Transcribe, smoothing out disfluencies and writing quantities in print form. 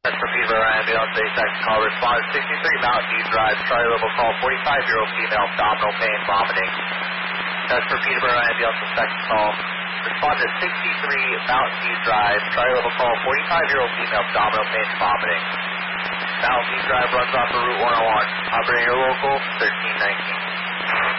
That's for Peterborough Ambulance, A-Sex call. Respond 63 Mountain View Drive, Charlie level call, 45-year-old female, abdominal pain, vomiting. That's for Peterborough Ambulance, A-Sex call. Respond to 63 Mountain View Drive, Charlie level call, 45-year-old female, abdominal pain, vomiting. Mountain View Drive runs off of Route 101. Operator local, 1319.